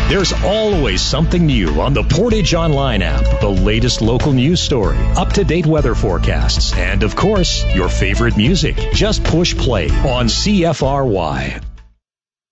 There's always something new on the Portage Online app. The latest local news story, up-to-date weather forecasts, and of course, your favorite music. Just push play on CFRY.